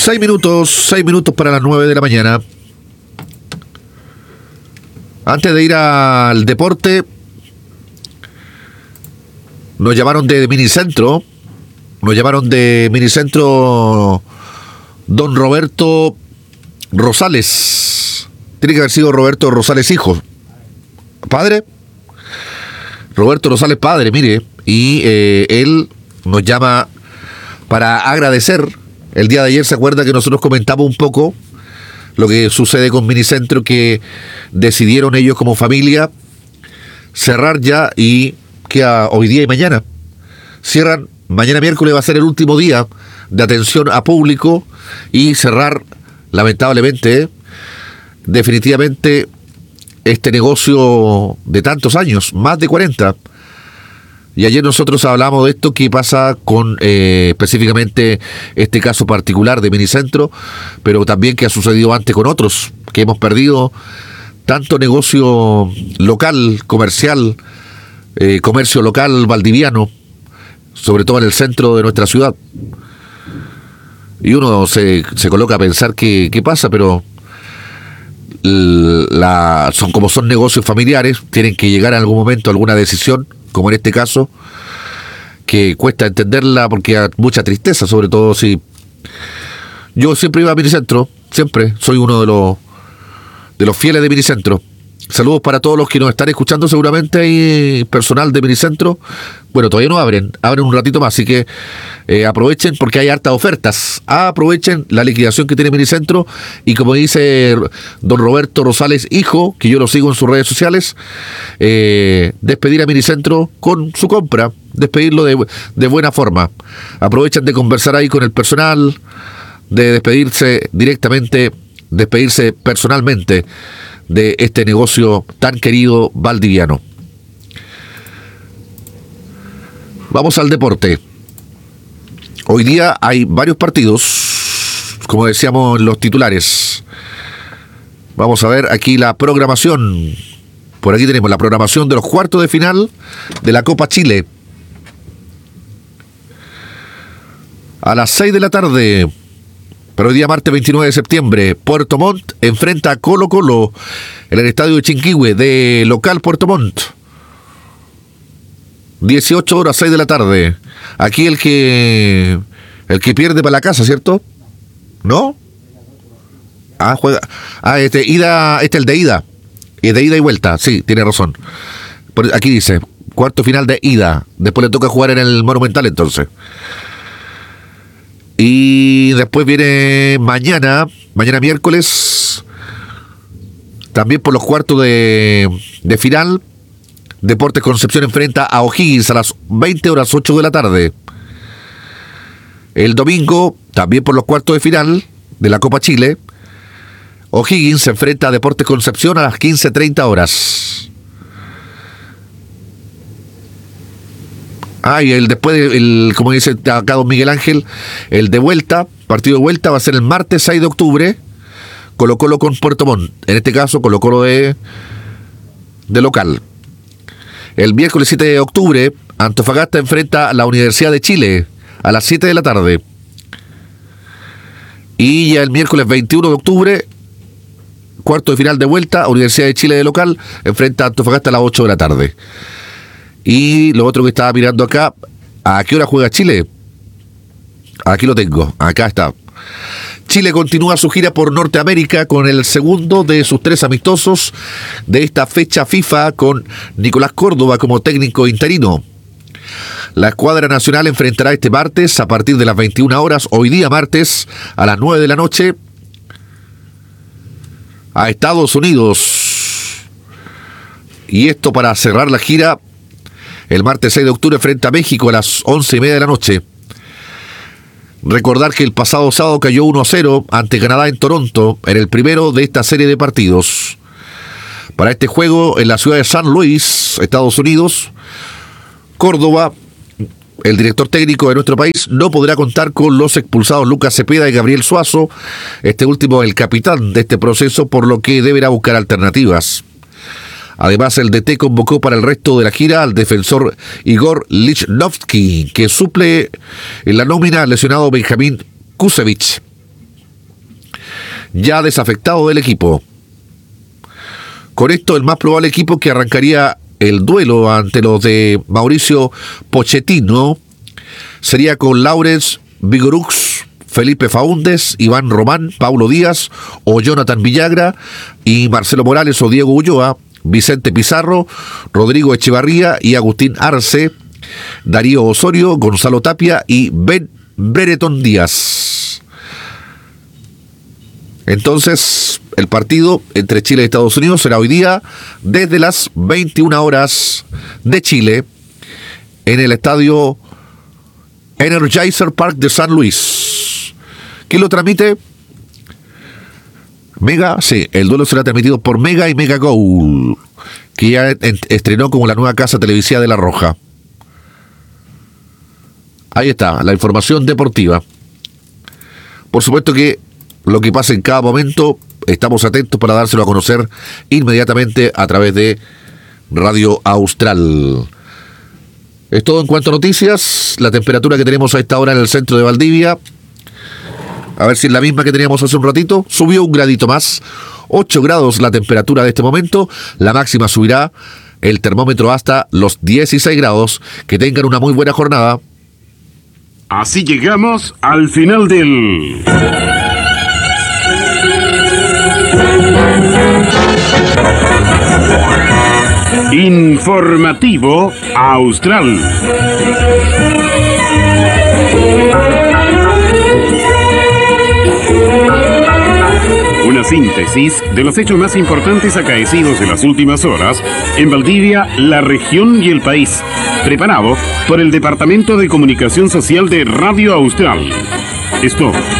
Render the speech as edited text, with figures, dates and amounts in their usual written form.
Seis minutos para las 9 de la mañana. Antes de ir al deporte, nos llamaron de Minicentro. Don Roberto Rosales. Tiene que haber sido Roberto Rosales hijo. Padre. Roberto Rosales padre, mire. Y él nos llama para agradecer. El día de ayer se acuerda que nosotros comentamos un poco lo que sucede con Minicentro, que decidieron ellos como familia cerrar ya y queda hoy día y mañana. Cierran, mañana miércoles va a ser el último día de atención a público y cerrar, lamentablemente, definitivamente, este negocio de tantos años, más de 40. Y ayer nosotros hablamos de esto, qué pasa con específicamente este caso particular de Minicentro, pero también que ha sucedido antes con otros, que hemos perdido tanto negocio local, comercial, comercio local valdiviano, sobre todo en el centro de nuestra ciudad. Y uno se coloca a pensar qué pasa, pero son negocios familiares, tienen que llegar en algún momento a alguna decisión, como en este caso, que cuesta entenderla porque hay mucha tristeza, sobre todo si yo siempre iba a Minicentro, siempre soy uno de los fieles de Minicentro. Saludos para todos los que nos están escuchando, seguramente hay personal de Minicentro. Bueno, todavía no abren un ratito más, así que aprovechen porque hay hartas ofertas. Aprovechen la liquidación que tiene Minicentro y como dice don Roberto Rosales hijo, que yo lo sigo en sus redes sociales, despedir a Minicentro con su compra, despedirlo de buena forma. Aprovechen de conversar ahí con el personal, de despedirse directamente, despedirse personalmente de este negocio tan querido valdiviano. Vamos al deporte. Hoy día hay varios partidos, como decíamos en los titulares. Vamos a ver aquí la programación. Por aquí tenemos la programación de los cuartos de final de la Copa Chile. A las 6 de la tarde, pero hoy día martes 29 de septiembre, Puerto Montt enfrenta a Colo Colo en el estadio de Chinquihue, de local Puerto Montt. 18 horas, 6 de la tarde. Aquí el que pierde para la casa, ¿cierto? ¿No? Juega. Este es el de ida. Es de ida y vuelta, sí, tiene razón. Aquí dice, cuarto final de ida. Después le toca jugar en el Monumental entonces. Y después viene mañana miércoles, también por los cuartos de final, Deportes Concepción enfrenta a O'Higgins a las 20 horas 8 de la tarde. El domingo, también por los cuartos de final de la Copa Chile, O'Higgins se enfrenta a Deportes Concepción a las 15:30 horas. Y como dice acá don Miguel Ángel, el de vuelta, partido de vuelta va a ser el martes 6 de octubre, Colo Colo con Puerto Montt. En este caso, Colo Colo de local. El miércoles 7 de octubre, Antofagasta enfrenta a la Universidad de Chile a las 7 de la tarde. Y ya el miércoles 21 de octubre, cuarto de final de vuelta, Universidad de Chile de local enfrenta a Antofagasta a las 8 de la tarde. Y lo otro que estaba mirando acá, ¿a qué hora juega Chile? Aquí lo tengo, acá está. Chile continúa su gira por Norteamérica con el segundo de sus 3 amistosos de esta fecha FIFA con Nicolás Córdoba como técnico interino. La escuadra nacional enfrentará este martes a partir de las 21 horas, hoy día martes, a las 9 de la noche, a Estados Unidos. Y esto para cerrar la gira. El martes 6 de octubre frente a México a las 11:30 de la noche. Recordar que el pasado sábado cayó 1-0 ante Canadá en Toronto en el primero de esta serie de partidos. Para este juego en la ciudad de San Luis, Estados Unidos, Córdoba, el director técnico de nuestro país, no podrá contar con los expulsados Lucas Cepeda y Gabriel Suazo, este último el capitán de este proceso, por lo que deberá buscar alternativas. Además, el DT convocó para el resto de la gira al defensor Igor Lichnowsky, que suple en la nómina al lesionado Benjamín Kusevich. ya desafectado del equipo. Con esto, el más probable equipo que arrancaría el duelo ante los de Mauricio Pochettino sería con Laurens Vigorux, Felipe Faúndez, Iván Román, Paulo Díaz o Jonathan Villagra, y Marcelo Morales o Diego Ulloa, Vicente Pizarro, Rodrigo Echevarría y Agustín Arce, Darío Osorio, Gonzalo Tapia y Ben Brereton Díaz. Entonces, el partido entre Chile y Estados Unidos será hoy día desde las 21 horas de Chile en el estadio Energizer Park de San Luis. ¿Quién lo transmite? Mega, sí, el duelo será transmitido por Mega y Mega Gold, que ya estrenó como la nueva casa televisiva de La Roja. Ahí está, la información deportiva. Por supuesto que lo que pasa en cada momento, estamos atentos para dárselo a conocer inmediatamente a través de Radio Austral. Es todo en cuanto a noticias. La temperatura que tenemos a esta hora en el centro de Valdivia, a ver si es la misma que teníamos hace un ratito, subió un gradito más, 8 grados la temperatura de este momento, la máxima subirá el termómetro hasta los 16 grados. Que tengan una muy buena jornada. Así llegamos al final del Informativo Austral. Una síntesis de los hechos más importantes acaecidos en las últimas horas en Valdivia, la región y el país. Preparado por el Departamento de Comunicación Social de Radio Austral. Esto